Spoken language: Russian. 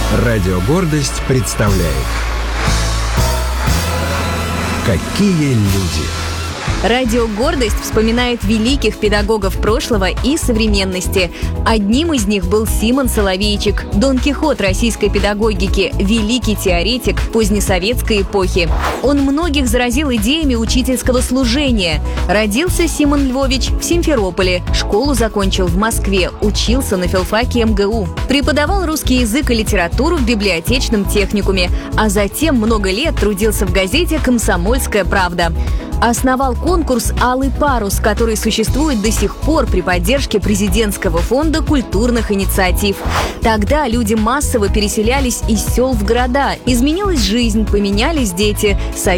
Радио «Гордость» представляет «Какие люди». Радио «Гордость» вспоминает великих педагогов прошлого и современности. Одним из них был Симон Соловейчик, Дон Кихот российской педагогики, великий теоретик позднесоветской эпохи. Он многих заразил идеями учительского служения. Родился Симон Львович в Симферополе, школу закончил в Москве, учился на филфаке МГУ. Преподавал русский язык и литературу в библиотечном техникуме, а затем много лет трудился в газете «Комсомольская правда». Основал конкурс «Алый парус», который существует до сих пор при поддержке президентского фонда культурных инициатив. Тогда люди массово переселялись из сел в города, изменилась жизнь, поменялись дети.